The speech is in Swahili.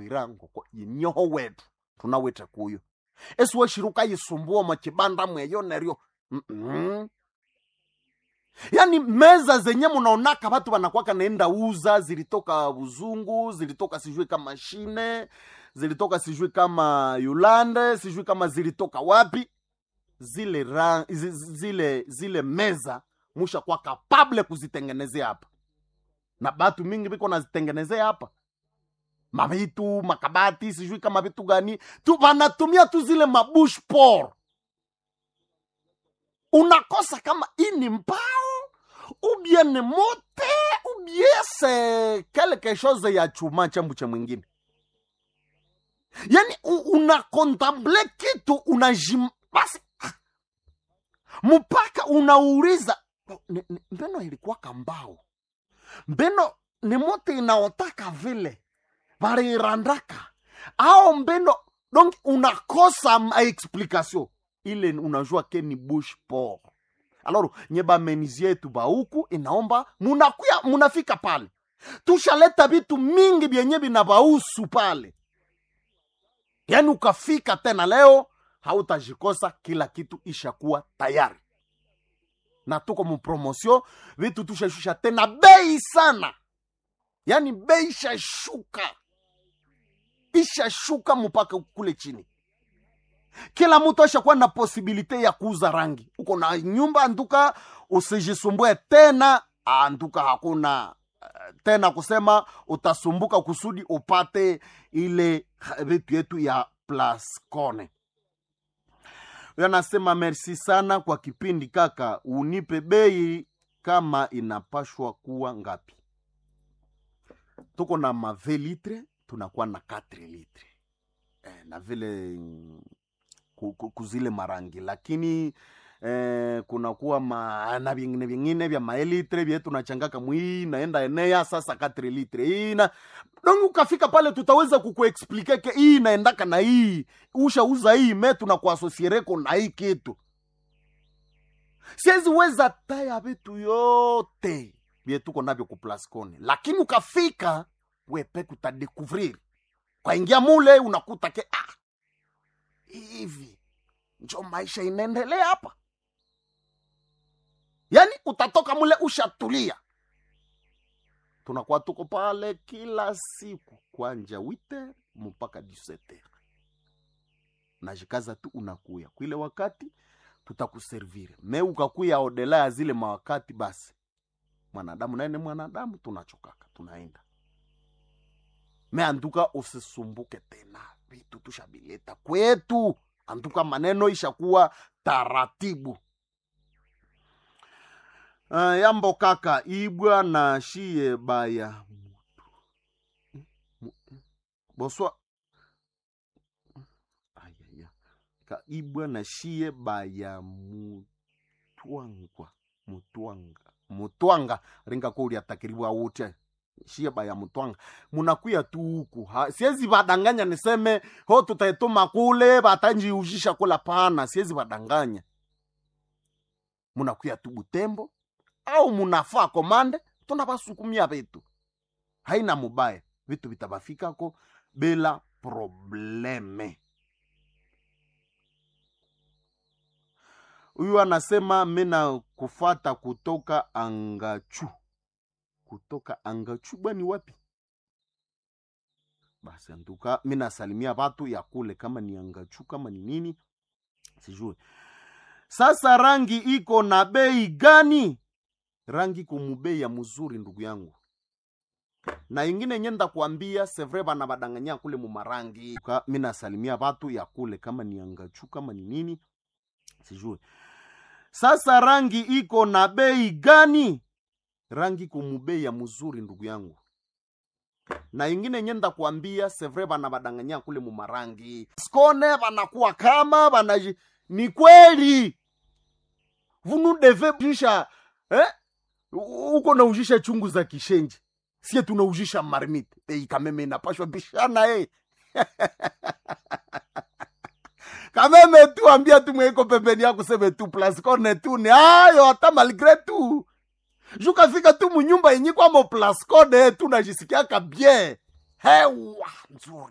birango kwa inyoho wetu tunaweta kuyo eswe shiruka yisumbua machibanda mweyo neryo yani meza zenye munaonaka watu wanakuwa naenda uza zilitoka Buzungu, zilitoka sijui kama mashine, zilitoka sijui kama Yulande, sijui kama zilitoka wapi, zile meza musha kwa capable kuzitengenezea hapa. Na batu mingi biko nazitengenezea hapa. Mavitu, makabati, sijui kama vitu gani, tu wanatumia tu zile mabush por. Unakosa kama ini mbao, ou bien ne mote, ou bien c'est quelque chose ya chuma chambu cha mwingine. Yani unakontemple kitu, unajimasi. Mpaka unauriza, mbeno ilikuwa kambao. Mbeno ni mote inaotaka vile. Vari irandaka. Ao mbeno, donc unakosa explication. Ile unajua ke ni bush por. Alors, nyeba menizie yetu ba huku, inaomba, munafika pale. Tushaleta vitu mingi vyenye vinabausu pale. Yani ukafika tena leo, hautajikosa kila kitu ishakuwa tayari. Na tuko mupromosio, vitu tushashusha tena bei sana. Yani bei ishashuka mpaka kule chini. Kila mtu ashakuwa na posibilite ya kuuza rangi. Uko na nyumba anduka usijisumbue tena, anduka hakuna tena kusema utasumbuka kusudi upate ile vitu yetu ya Plascone. Yanasema merci sana kwa kipindi kaka, unipe bei kama inapashwa kuwa ngapi. Tuko na ma 20 litre, tunakuwa na 4 litre. Na vile kuzile marangi, lakini kunakuwa na vingine vya maelitre vya tunachangaka mwi naenda enea sasa 4 litre ina donc ukafika pale tutaweza kukuexplique ke hii naendaka na hii ushauza hii metu na kuasosiereko na hii kitu. Siwezi weza taya vitu yote vya tuko navyo ku Plascone, lakini ukafika wepe kutadécouvrir kwa ingia mule unakuta ke hivi njo maisha inaendelea hapa. Yani utatoka mule ushatulia. Tunakuwa tuko pale kila siku kwanja 8h mpaka 17h. Najikaza tu unakuya. Kwa ile wakati tutakuservire. Me ukakuya odela ya zile mawakati basi. Mwanadamu naene mwanadamu tunachokaka. Tunaenda. Me anduka usisumbuke tena. Vitu tushabileta kwetu. Anduka maneno ishakuwa taratibu. Yambo kaka, ibwa na shie baya boswa ka ibwa na shie baya mutwanga ringa kuli atakiriwa wote shie baya mutwanga munakuya tu huku siwezi badanganya niseme ho tutaituma kule batanji ujisha kula pana, siwezi badanganya. Munakuya tu Butembo au munafaa komande, tunabasukumia vitu. Haina mubaya, vitu vitabafika ko bila probleme. Uyu anasema mena kufata kutoka Angachu. Kutoka Angachu bani wapi? Basi antuka mina salimia watu ya kule kama ni Angachu kama ni nini sijui. Sasa rangi iko na bei gani? Rangi kumubei ya mzuri ndugu yangu. Na ingine nyenda kuambia sevreba na badanganya kule mumarangi. Mina salimia watu ya kule kama ni Angachu kama ni nini sijui. Sasa rangi iko na bei gani? Rangi kumubei ya mzuri ndugu yangu. Na ingine nyenda kuambia sevreba na badanganya kule mumarangi. Skone wanakuwa kama wanaji. Ni kweli. Vunu deve ujisha uko na ujisha chungu za kishenji. Siye tunaujisha marmite. Kameme inapashwa bishana Kameme tu ambia tu mweko pembeni yako sebe tu Plascone tu ni ayo hata malgré tu. Juka fika tu munyumba yenye kwa mo Plascone tu najisikia ka bien. Hewa nzuri.